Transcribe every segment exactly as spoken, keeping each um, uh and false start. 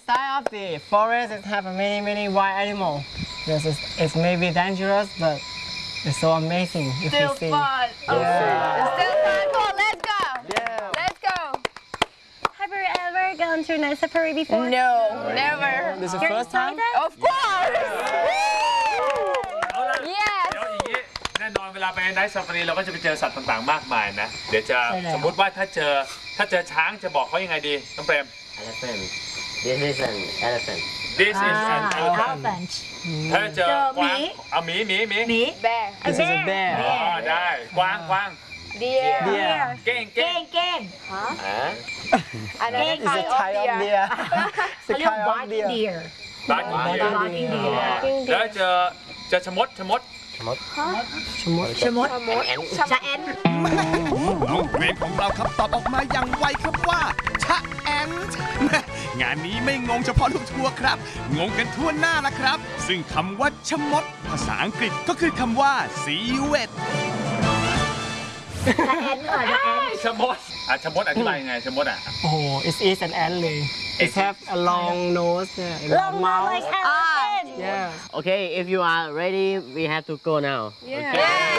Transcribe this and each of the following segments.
inside of the forest it have many many wild animal. Yes, it's, it's maybe dangerous, but it's so amazing if Still you see. fun. Yeah. It's still fun. Come on, let's go. Yeah. Let's go. Have you ever gone to night safari before? No, never. This is the You're first time. excited? Of course. เอาล่ะ Yes. เดี๋ยวอย่างนี้แน่นอนเวลาไปไนท์ซาฟารีเราก็จะไปเจอสัตว์ต่างๆมากมายนะเดี๋ยวจะใช่แล้วสมมุติว่าถ้าเจอถ้าเจอช้างจะบอกเขายังไงดีน้องเปรม Elephant. This is an elephant. This is an elephant Elephant. ถ้าเจอเจอกวางหมีเอาหมีหมีหมีหมี Bear. This is a bear. อ๋อได้กวางกวาง Deer. Deer. เก้งเก้เก้งงเก้ง Huh? Another It's a kind type of of deer. deer. It's เขา a เรียก kind of barking deer. deer บาร์กินเดีย barking deer แล้วเจอเจอชะมดชะมด Chmot. ชะมด An ant. ชะแอนน้องเกรนของเราครับตอบออกมาอย่างไวครับว่าชะแอนท์แม่งานนี้ไม่งงเฉพาะลูกทัวร์ครับ งงกันทั่วหน้าละครับ ซึ่งคำว่าชะมด ภาษาอังกฤษก็คือคำว่า civet ชะแอนก่อนชะแอนชะมดอ่ะชะมดอธิบายยังไงชะมดอ่ะ Oh, it is an antler. It have a long nose, yeah, a ลอง long มา mouth. เลยค่ะ Yeah. Okay, if you are ready, we have to go now. Yeah.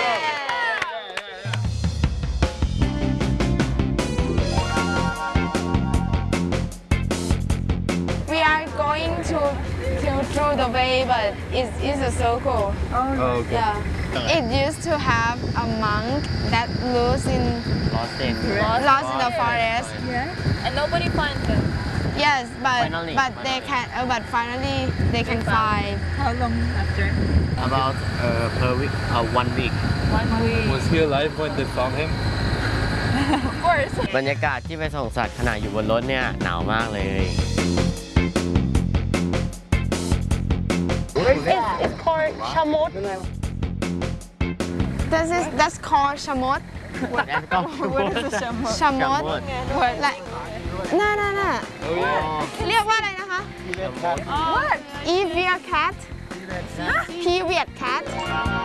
We are going to to through the way, but it's, it's a circle. Oh, okay. Yeah. It used to have a monk that lives in Lost in. lost in the forest. and nobody find them Yes, but Finally, but they can uh, but finally they can find. how long after About uh, per week, uh, one week. one week Was he alive when they found him? Of course. บรรยากาศที่ไปส่งสัตว์ขณะอยู่บนรถเนี่ยหนาวมากเลย it's, it's called ชะมด This is that's called shamot. แล้วก็ Shamot. Like น่าน่าน่าเรียกว่าอะไรนะคะ What? Evian cat. Period cat.